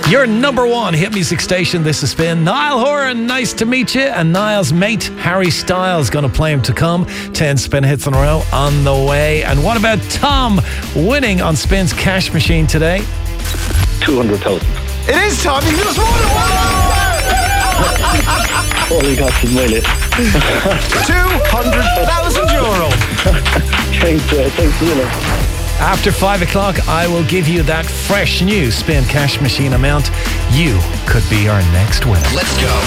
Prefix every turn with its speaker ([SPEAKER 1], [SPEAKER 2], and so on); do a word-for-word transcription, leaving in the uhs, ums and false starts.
[SPEAKER 1] Your number one hit music station. This has been Niall Horan. Nice to meet you. And Niall's mate, Harry Styles, going to play him to come. ten Spin hits in a row on the way. And what about Tom winning on Spin's cash machine today?
[SPEAKER 2] two hundred thousand.
[SPEAKER 3] It is, Tom. You just won it.
[SPEAKER 2] Holy God, it's my list.
[SPEAKER 3] two hundred thousand euro.
[SPEAKER 2] Thanks, uh, thanks, Wheeler.
[SPEAKER 1] After five o'clock, I will give you that fresh new Spin cash machine amount. You could be our next winner.
[SPEAKER 4] Let's go.